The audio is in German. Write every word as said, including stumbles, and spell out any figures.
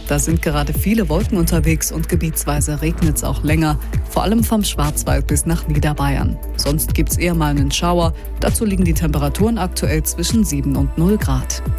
Da sind gerade viele Wolken unterwegs und gebietsweise regnet es auch länger, vor allem vom Schwarzwald bis nach Niederbayern. Sonst gibt es eher mal einen Schauer. Dazu liegen die Temperaturen aktuell zwischen sieben und null Grad.